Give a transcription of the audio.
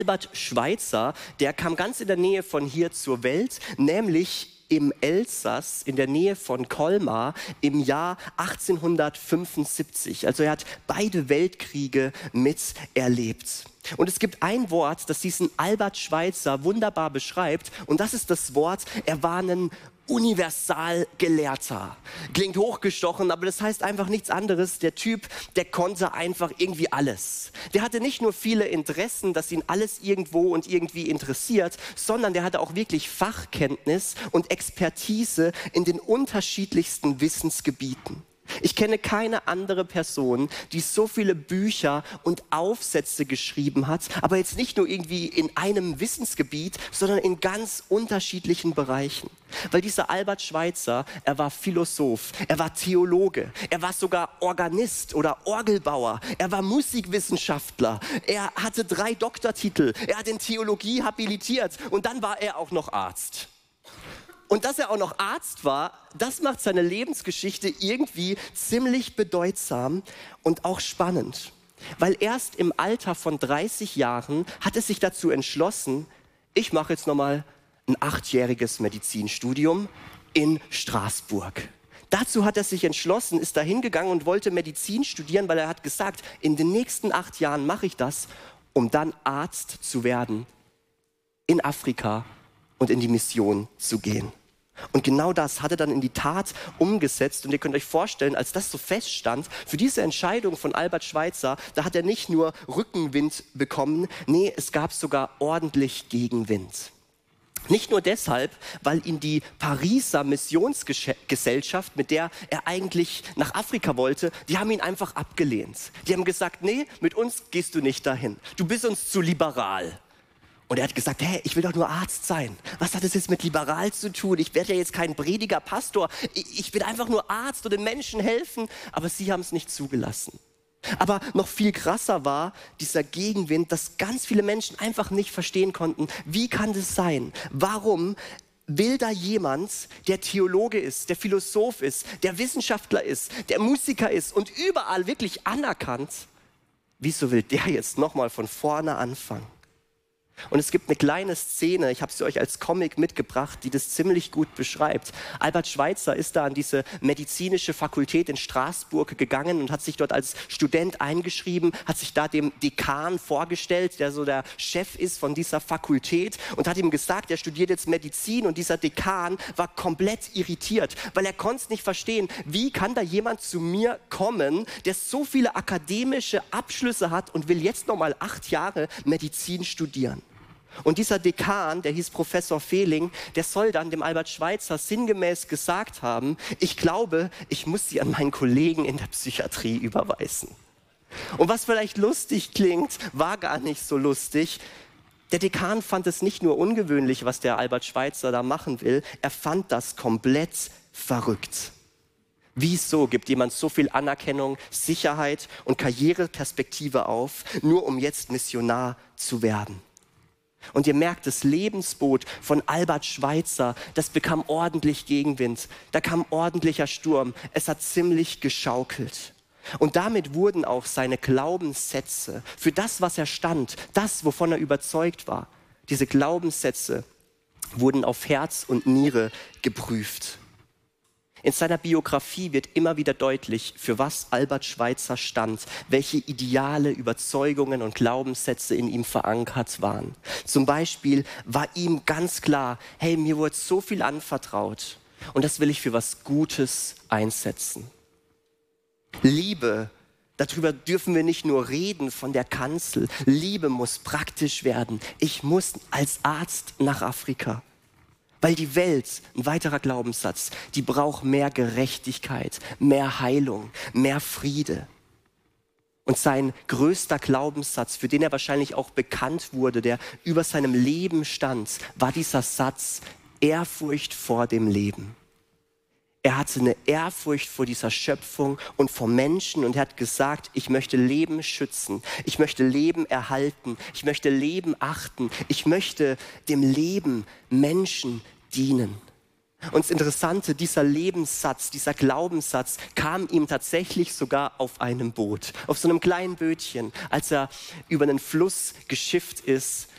Albert Schweitzer, der kam ganz in der Nähe von hier zur Welt, nämlich im Elsass, in der Nähe von Colmar, im Jahr 1875. Also er hat beide Weltkriege miterlebt. Und es gibt ein Wort, das diesen Albert Schweitzer wunderbar beschreibt, und das ist das Wort, er war ein Universalgelehrter. Klingt hochgestochen, aber das heißt einfach nichts anderes. Der Typ, der konnte einfach irgendwie alles. Der hatte nicht nur viele Interessen, dass ihn alles irgendwo und irgendwie interessiert, sondern der hatte auch wirklich Fachkenntnis und Expertise in den unterschiedlichsten Wissensgebieten. Ich kenne keine andere Person, die so viele Bücher und Aufsätze geschrieben hat, aber jetzt nicht nur irgendwie in einem Wissensgebiet, sondern in ganz unterschiedlichen Bereichen. Weil dieser Albert Schweitzer, er war Philosoph, er war Theologe, er war sogar Organist oder Orgelbauer, er war Musikwissenschaftler, er hatte 3 Doktortitel, er hat in Theologie habilitiert und dann war er auch noch Arzt. Und dass er auch noch Arzt war, das macht seine Lebensgeschichte irgendwie ziemlich bedeutsam und auch spannend. Weil erst im Alter von 30 Jahren hat er sich dazu entschlossen, ich mache jetzt nochmal ein 8-jähriges Medizinstudium in Straßburg. Dazu hat er sich entschlossen, ist da hingegangen und wollte Medizin studieren, weil er hat gesagt, in den nächsten 8 Jahren mache ich das, um dann Arzt zu werden in Afrika und in die Mission zu gehen. Und genau das hat er dann in die Tat umgesetzt. Und ihr könnt euch vorstellen, als das so feststand, für diese Entscheidung von Albert Schweitzer, da hat er nicht nur Rückenwind bekommen, nee, es gab sogar ordentlich Gegenwind. Nicht nur deshalb, weil ihn die Pariser Missionsgesellschaft, mit der er eigentlich nach Afrika wollte, die haben ihn einfach abgelehnt. Die haben gesagt, nee, mit uns gehst du nicht dahin. Du bist uns zu liberal. Und er hat gesagt, hey, ich will doch nur Arzt sein. Was hat das jetzt mit liberal zu tun? Ich werde ja jetzt kein Prediger, Pastor. Ich will einfach nur Arzt und den Menschen helfen. Aber sie haben es nicht zugelassen. Aber noch viel krasser war dieser Gegenwind, dass ganz viele Menschen einfach nicht verstehen konnten, wie kann das sein? Warum will da jemand, der Theologe ist, der Philosoph ist, der Wissenschaftler ist, der Musiker ist und überall wirklich anerkannt, wieso will der jetzt nochmal von vorne anfangen? Und es gibt eine kleine Szene, ich habe sie euch als Comic mitgebracht, die das ziemlich gut beschreibt. Albert Schweitzer ist da an diese medizinische Fakultät in Straßburg gegangen und hat sich dort als Student eingeschrieben, hat sich da dem Dekan vorgestellt, der so der Chef ist von dieser Fakultät und hat ihm gesagt, er studiert jetzt Medizin, und dieser Dekan war komplett irritiert, weil er konnte es nicht verstehen, wie kann da jemand zu mir kommen, der so viele akademische Abschlüsse hat und will jetzt nochmal 8 Jahre Medizin studieren. Und dieser Dekan, der hieß Professor Fehling, der soll dann dem Albert Schweitzer sinngemäß gesagt haben, ich glaube, ich muss Sie an meinen Kollegen in der Psychiatrie überweisen. Und was vielleicht lustig klingt, war gar nicht so lustig. Der Dekan fand es nicht nur ungewöhnlich, was der Albert Schweitzer da machen will, er fand das komplett verrückt. Wieso gibt jemand so viel Anerkennung, Sicherheit und Karriereperspektive auf, nur um jetzt Missionar zu werden? Und ihr merkt, das Lebensboot von Albert Schweitzer, das bekam ordentlich Gegenwind. Da kam ordentlicher Sturm. Es hat ziemlich geschaukelt. Und damit wurden auch seine Glaubenssätze für das, was er stand, das, wovon er überzeugt war, diese Glaubenssätze wurden auf Herz und Niere geprüft. In seiner Biografie wird immer wieder deutlich, für was Albert Schweitzer stand, welche Ideale, Überzeugungen und Glaubenssätze in ihm verankert waren. Zum Beispiel war ihm ganz klar, hey, mir wurde so viel anvertraut und das will ich für was Gutes einsetzen. Liebe, darüber dürfen wir nicht nur reden von der Kanzel. Liebe muss praktisch werden. Ich muss als Arzt nach Afrika. Weil die Welt, ein weiterer Glaubenssatz, die braucht mehr Gerechtigkeit, mehr Heilung, mehr Friede. Und sein größter Glaubenssatz, für den er wahrscheinlich auch bekannt wurde, der über seinem Leben stand, war dieser Satz, Ehrfurcht vor dem Leben. Er hatte eine Ehrfurcht vor dieser Schöpfung und vor Menschen und er hat gesagt, ich möchte Leben schützen, ich möchte Leben erhalten, ich möchte Leben achten, ich möchte dem Leben Menschen dienen. Und das Interessante, dieser Lebenssatz, dieser Glaubenssatz kam ihm tatsächlich sogar auf einem Boot, auf so einem kleinen Bötchen, als er über einen Fluss geschifft ist